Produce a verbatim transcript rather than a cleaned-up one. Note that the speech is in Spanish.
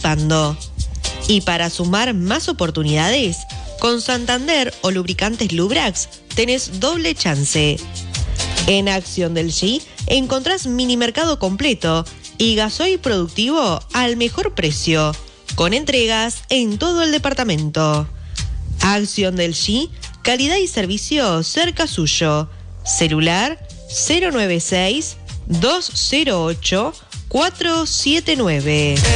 participando. Y para sumar más oportunidades, con Santander o lubricantes Lubrax tenés doble chance. En Acción del G encontrás mini mercado completo y gasoil productivo al mejor precio, con entregas en todo el departamento. Acción del G, calidad y servicio cerca suyo. Celular cero nueve seis, dos cero ocho, cuatro siete nueve.